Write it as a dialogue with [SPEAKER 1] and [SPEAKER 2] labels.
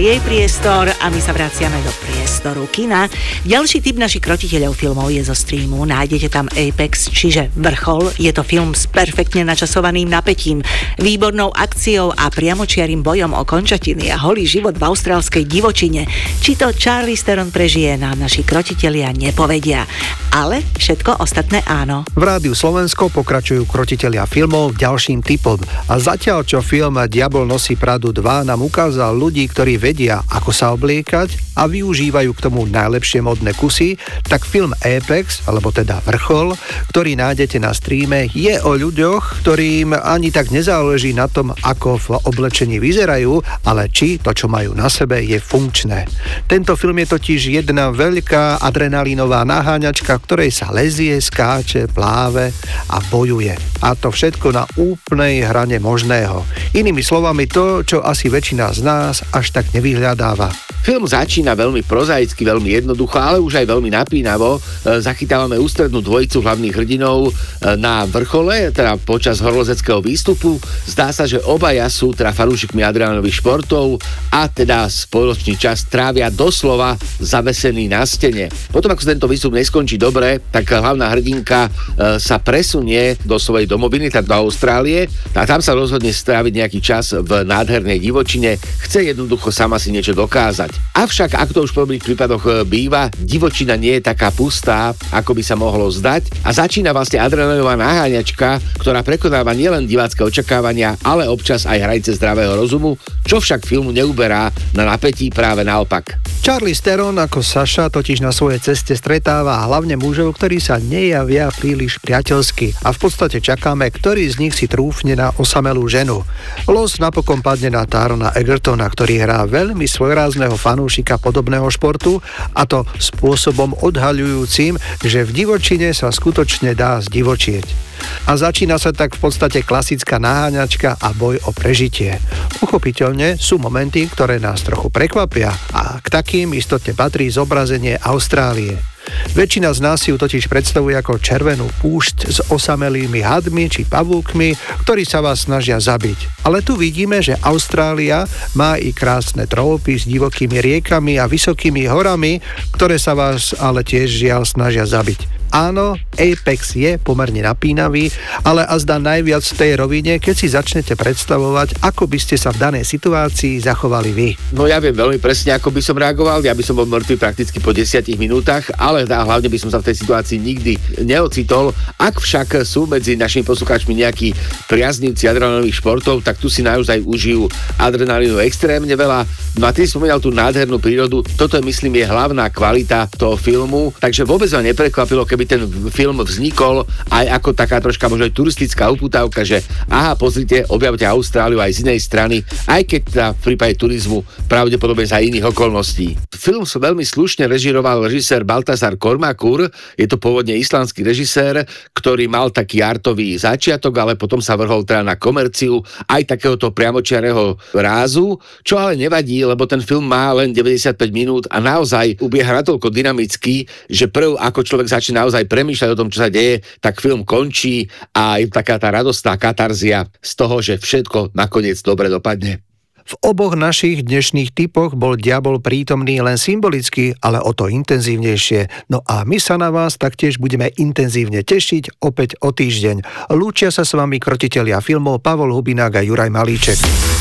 [SPEAKER 1] jej priestor a my sa vraciame do priestoru kina. Ďalší typ našich krotiteľov filmov je zo streamu. Nájdete tam Apex, čiže vrchol. Je to film s perfektne načasovaným napätím, výbornou akciou a priamočiarym bojom o končatiny a holý život v austrálskej divočine. Či to Charlize Theron prežije, nám naši krotitelia nepovedia. Ale všetko ostatné áno.
[SPEAKER 2] V Rádiu Slovensko pokračujú krotitelia filmov ďalším typom. A zatiaľ, čo film Diabol nosí Pradu 2 nám ukázal ľudí, ktorí vedia, ako sa obliekať a využívajú k tomu najlepšie modné kusy, tak film Apex, alebo teda Vrchol, ktorý nájdete na streame, je o ľuďoch, ktorým ani tak nezáleží na tom, ako v oblečení vyzerajú, ale či to, čo majú na sebe, je funkčné. Tento film je totiž jedna veľká adrenalínová naháňačka, v ktorej sa lezie, skáče, pláve a bojuje. A to všetko na úplnej hrane možného. Inými slovami to, čo asi väčšina z nás až tak nevyhľadáva.
[SPEAKER 3] Film začína veľmi prozaicky, veľmi jednoducho, ale už aj veľmi napínavo. Zachytávame ústrednú dvojicu hlavných hrdinov na vrchole, teda počas horolezeckého výstupu. Zdá sa, že obaja sú teda fanúšikmi adrenalinových športov a teda spoločný čas trávia doslova zavesení na stene. Potom, ako sa tento výstup neskončí dobre, tak hlavná hrdinka sa presunie do svojej domoviny, tak do Austrálie, a tam sa rozhodne stráviť nejaký čas v nádhernej divočine. Chce jednoducho sama si niečo dokázať. Avšak, ak to už v prvých prípadoch býva, divočina nie je taká pustá, ako by sa mohlo zdať, a začína vlastne adrenalinová naháňačka, ktorá prekonáva nielen divácké očakávania, ale občas aj hranice zdravého rozumu, čo však filmu neuberá na napätí, práve naopak.
[SPEAKER 2] Charlize Theron ako Saša totiž na svojej ceste stretáva hlavne mužov, ktorí sa nejavia príliš priateľsky a v podstate čakáme, ktorý z nich si trúfne na osamelú ženu. Los napokon padne na Tarona Egertona, ktorý hrá veľmi svojrázneho fanúšika podobného športu, a to spôsobom odhaľujúcim, že v divočine sa skutočne dá zdivočieť. A začína sa tak v podstate klasická naháňačka a boj o prežitie. Pochopiteľne sú momenty, ktoré nás trochu prekvapia, a k takým istotne patrí zobrazenie Austrálie. Väčšina z nás si ju totiž predstavuje ako červenú púšť s osamelými hadmi či pavúkmi, ktorí sa vás snažia zabiť. Ale tu vidíme, že Austrália má i krásne trópy s divokými riekami a vysokými horami, ktoré sa vás ale tiež žiaľ snažia zabiť. Áno, Apex je pomerne napínavý, ale azda najviac v tej rovine, keď si začnete predstavovať, ako by ste sa v danej situácii zachovali vy.
[SPEAKER 3] No ja viem veľmi presne, ako by som reagoval, ja by som bol mŕtvy prakticky po 10 minútach, ale hlavne by som sa v tej situácii nikdy neocitol. Ak však sú medzi našimi poslucháčmi nejakí priaznivci adrenalinových športov, tak tu si naozaj užijú adrenalínu extrémne veľa. No a ty spomínal tú nádhernú prírodu, toto je, myslím, je hlavná kvalita toho filmu, takže vôbec ma neprekvapilo, keby ten film vznikol aj ako taká troška možno aj turistická upútavka, že aha, pozrite, objavte Austráliu aj z inej strany, aj keď teda v prípade turizmu pravdepodobne za iných okolností. Film sa veľmi slušne režiroval režisér Baltasar Kormákur, je to pôvodne islandský režisér, ktorý mal taký artový začiatok, ale potom sa vrhol teda na komerciu aj takéhoto priamočiareho rázu, čo ale nevadí, lebo ten film má len 95 minút a naozaj ubieha natoľko dynamicky, že prv ako človek začne naozaj premýšľať o tom, čo sa deje, tak film končí a je taká tá radostná katarzia z toho, že všetko nakoniec dobre dopadne.
[SPEAKER 2] V oboch našich dnešných typoch bol diabol prítomný len symbolicky, ale o to intenzívnejšie. No a my sa na vás taktiež budeme intenzívne tešiť opäť o týždeň. Lúčia sa s vami krotitelia filmov Pavol Hubinák a Juraj Malíček.